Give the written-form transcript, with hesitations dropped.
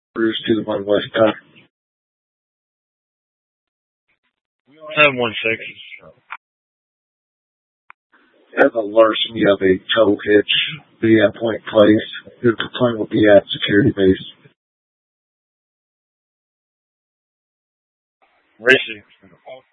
Bruce to the 1 West Top. We only have 1-6. As a larceny of a tow hitch, be at point place. Your complaint will be at security base. Racing.